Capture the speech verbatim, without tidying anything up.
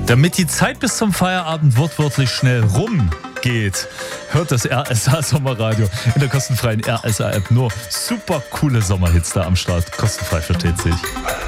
Damit die Zeit bis zum Feierabend wortwörtlich schnell rumgeht, hört das R S A Sommerradio in der kostenfreien R S A App. Nur super coole Sommerhits da am Start. Kostenfrei, versteht sich.